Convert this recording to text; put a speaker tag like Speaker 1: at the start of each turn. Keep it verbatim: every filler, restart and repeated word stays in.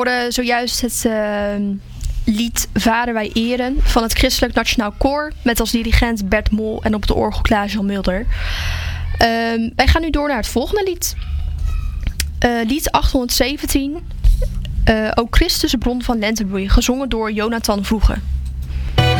Speaker 1: hoorden zojuist het uh, lied Vader wij eren van het Christelijk Nationaal Koor met als dirigent Bert Mol en op de orgel Klaas-Jan Mulder. Uh, wij gaan nu door naar het volgende lied. Uh, lied achthonderdzeventien. Uh, O Christus, bron van lentebloei, gezongen door Jonathan Vroege.